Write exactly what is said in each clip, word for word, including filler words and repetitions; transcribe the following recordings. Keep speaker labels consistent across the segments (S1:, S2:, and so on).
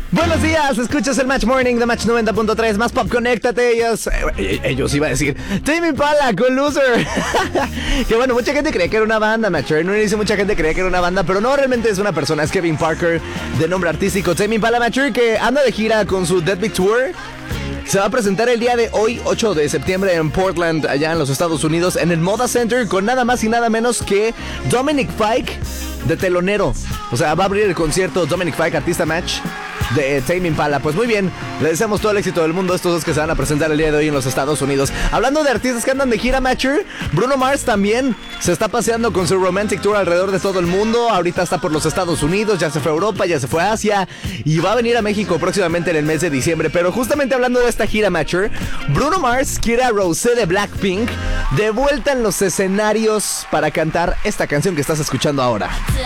S1: Buenos días, escuchas el Match Morning de Match noventa punto tres, más pop, conéctate. Ellos, eh, ellos iba a decir Tame Impala con Loser. Que bueno, mucha gente creía que era una banda, Match. En un inicio mucha gente creía que era una banda, pero no, realmente es una persona. Es Kevin Parker, de nombre artístico Tame Impala, Match, que anda de gira con su Dead Big Tour. Se va a presentar el día de hoy, ocho de septiembre, en Portland, allá en los Estados Unidos, en el Moda Center, con nada más y nada menos que Dominic Fike de telonero. O sea, va a abrir el concierto Dominic Fike, artista, Match, de Tame Impala. Pues muy bien, le deseamos todo el éxito del mundo a estos dos que se van a presentar el día de hoy en los Estados Unidos. Hablando de artistas que andan de gira, Matcher, Bruno Mars también se está paseando con su Romantic Tour alrededor de todo el mundo. Ahorita está por los Estados Unidos, ya se fue a Europa, ya se fue a Asia y va a venir a México próximamente en el mes de diciembre. Pero justamente hablando de esta gira, Matcher, Bruno Mars quiere a Rosé de Blackpink de vuelta en los escenarios para cantar esta canción que estás escuchando ahora.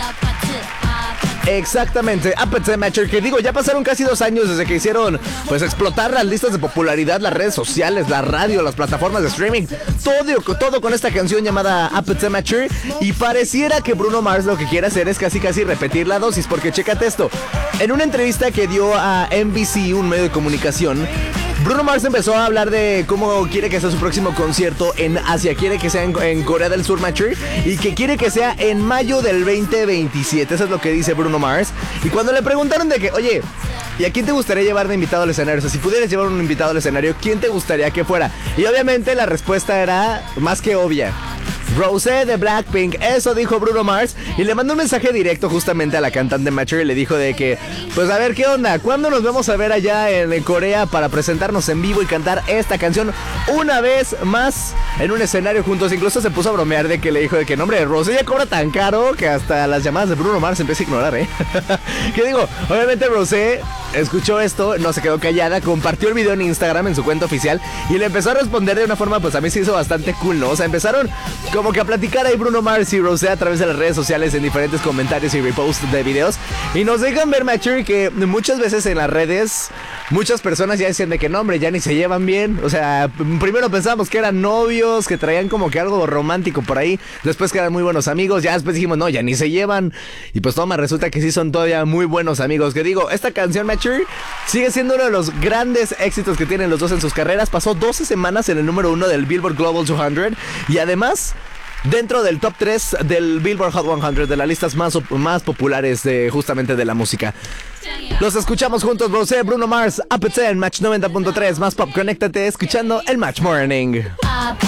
S1: Exactamente, Apathy Matcher, que digo, ya pasaron casi dos años desde que hicieron, pues, explotar las listas de popularidad, las redes sociales, la radio, las plataformas de streaming, todo, todo con esta canción llamada Apathy Matcher, y pareciera que Bruno Mars lo que quiere hacer es casi casi repetir la dosis, porque chécate esto, en una entrevista que dio a N B C, un medio de comunicación, Bruno Mars empezó a hablar de cómo quiere que sea su próximo concierto en Asia. Quiere que sea en, en Corea del Sur, Matcher, y que quiere que sea en mayo del veinte veintisiete. Eso es lo que dice Bruno Mars. Y cuando le preguntaron de que, oye, ¿y a quién te gustaría llevar de invitado al escenario? O sea, si pudieras llevar un invitado al escenario, ¿quién te gustaría que fuera? Y obviamente la respuesta era más que obvia. Rosé de Blackpink, eso dijo Bruno Mars. Y le mandó un mensaje directo justamente a la cantante Matcher y le dijo de que, pues a ver qué onda, ¿cuándo nos vamos a ver allá en, en Corea para presentarnos en vivo y cantar esta canción una vez más en un escenario juntos? Incluso se puso a bromear de que le dijo de que, no, hombre, Rosé ya cobra tan caro que hasta las llamadas de Bruno Mars empieza a ignorar, ¿eh? Que digo, obviamente Rosé escuchó esto, no se quedó callada, compartió el video en Instagram, en su cuenta oficial, y le empezó a responder de una forma, pues a mí se hizo bastante cool, ¿no? O sea, empezaron como que a platicar ahí Bruno Mars y Rosé a través de las redes sociales en diferentes comentarios y reposts de videos, y nos dejan ver, Matcher, que muchas veces en las redes muchas personas ya decían de que no, hombre, ya ni se llevan bien. O sea, primero pensábamos que eran novios, que traían como que algo romántico por ahí, después que eran muy buenos amigos, ya después dijimos, no, ya ni se llevan, y pues toma, resulta que sí son todavía muy buenos amigos. Que digo, esta canción, Matcher, sigue siendo uno de los grandes éxitos que tienen los dos en sus carreras. Pasó doce semanas en el número uno del Billboard Global doscientos y además dentro del top tres del Billboard Hot cien, de las listas más, más populares de justamente de la música. Los escuchamos juntos, Rosé, Bruno Mars, Apathy en Match noventa punto tres, más pop, conéctate escuchando el Match Morning.